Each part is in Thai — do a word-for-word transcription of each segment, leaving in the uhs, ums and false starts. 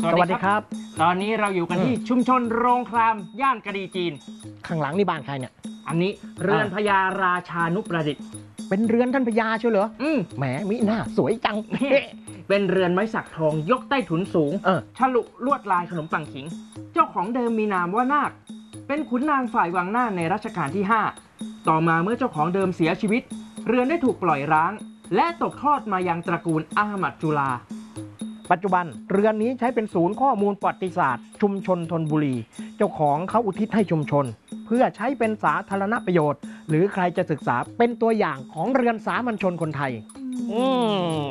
สวัสดีครับตอนนี้เราอยู่กันที่ชุมชนโรงครามย่านกระดีจีนข้างหลังนี่บ้านใครเนี่ยอันนี้เรือนพญาราชานุประดิษฐ์เป็นเรือนท่านพญาเชียวเหรออืมแหมมิหน้าสวยจังเป็นเรือนไม้สักทองยกใต้ถุนสูงเออฉลุลวดลายขนมปังขิง เจ้าของเดิมมีนามว่านาคเป็นขุนนางฝ่ายวังหน้าในรัชกาลที่ห้าต่อมาเมื่อเจ้าของเดิมเสียชีวิต เรือนได้ถูกปล่อยร้าง และตกทอดมายังตระกูลอาหมัดจุฬาปัจจุบันเรือนนี้ใช้เป็นศูนย์ข้อมูลประวัติศาสตร์ชุมชนธนบุรีเจ้าของเขาอุทิศให้ชุมชน เพื่อใช้เป็นสาธารณประโยชน์ หรือใครจะศึกษาเป็นตัวอย่างของเรือนสามัญชนคนไทยอืม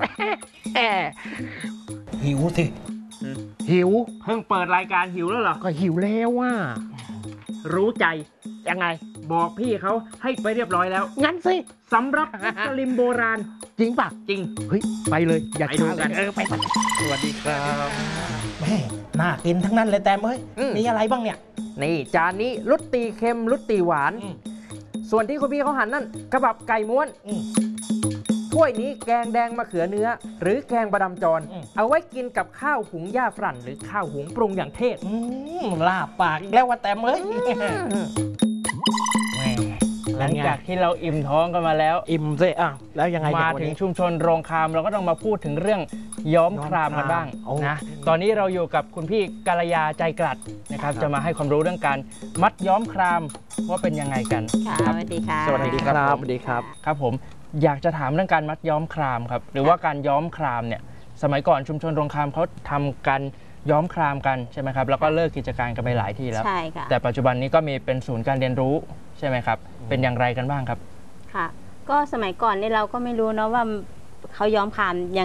หิวสิหิวเพิ่งเปิดรายการหิวแล้วเหรอก็หิวแล้วว่ารู้ใจยังไงบอกพี่เขาให้ไปเรียบร้อยแล้วงั้นสิสำหรับมุสลิมโบราณจริงป่ะจริงเฮ้ยไปเลยอย่าไปดูช้ากันเออไปไปสวัสดีครับแม่น่ากินทั้งนั้นเลยแต้มเอ้ยอืมมีอะไรบ้างเนี่ยนี่จานนี้รุตตีเค็มรุตตีหวานอืมส่วนที่คุณพี่เขาหั่นนั่นกระบับไก่ม้วนอืมถ้วยนี้แกงแดงมะเขือเนื้อ หรือแกงบะดำจรอืมเอาไว้กินกับข้าวหุงย่าฝรั่นหรือข้าวหุงปรุงอย่างเทศอืมลาบปากอีกแล้วว่าแต้มเอ้ยแม่หลังจากที่เราอิ่มท้องกันมาแล้วอิ่มสิอ่ะแล้วยังไงมาเนี่ยวันถึงนี้ชุมชนโรงครามเราก็ต้องมาพูดถึงเรื่องย้อมครามกันบ้างโอ้นะตอนนี้เราอยู่กับคุณพี่กาลยาใจกลัดนะครับครับจะมาให้ความรู้เรื่องการมัดย้อมครามว่าเป็นยังไงกันค่ะครับสวัสดีค่ะสวัสดีครับสวัสดีครับครับผมอยากจะถามเรื่องการมัดย้อมครามครับหรือว่าการย้อมครามเนี่ยสมัยก่อนชุมชนโรงครามเขาทำการย้อมครามกันใช่ไหมครับแล้วก็เลิกกิจการกันไปหลายที่แล้วใช่ค่ะแต่ปัจจุบันนี้ก็มีเป็นศูนย์การเรียนรู้ใช่ไหมครับเป็นอย่างไรกันบ้างครับค่ะ ก็สมัยก่อนนี่เราก็ไม่รู้เนาะว่าเขาย้อมครามยัง